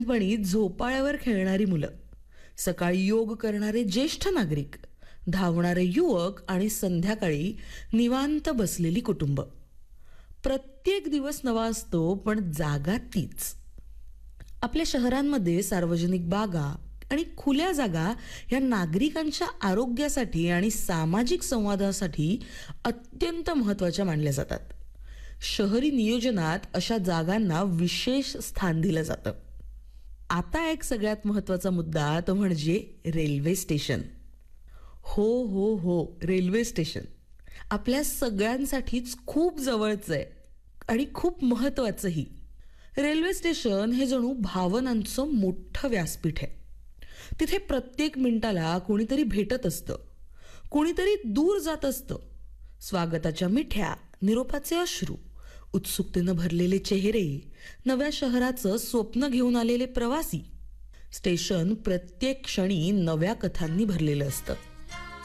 लहानपणी झोपाळ्यावर खेळणारी मुलं, सकाळी योग करणारे ज्येष्ठ नागरिक, धावणारे युवक आणि संध्याकाळी निवांत बसलेली कुटुंब. प्रत्येक दिवस नवा असतो, पण जागा तीच. आपल्या शहरांमध्ये सार्वजनिक बागा आणि खुल्या जागा या नागरिकांच्या आरोग्यासाठी आणि सामाजिक संवादासाठी अत्यंत महत्त्वाच्या मानल्या जातात. शहरी नियोजनात अशा जागांना विशेष स्थान दिलं जातं. आता एक सगळ्यात महत्त्वाचा मुद्दा तो म्हणजे रेल्वे स्टेशन. हो हो हो, रेल्वे स्टेशन आपल्या सगळ्यांसाठीच खूप जवळचं आहे आणि खूप महत्त्वाचंही. रेल्वे स्टेशन हे जणू भावनांचं मोठं व्यासपीठ आहे. तिथे प्रत्येक मिनिटाला कोणीतरी भेटत असतं, कोणीतरी दूर जात असतं. स्वागताच्या मिठ्या, निरोपाचे अश्रू, उत्सुकतेनं भरलेले चेहरे, नव्या शहराचं स्वप्न घेऊन आलेले प्रवासी. स्टेशन प्रत्येक क्षणी नव्या कथांनी भरलेलं असतं.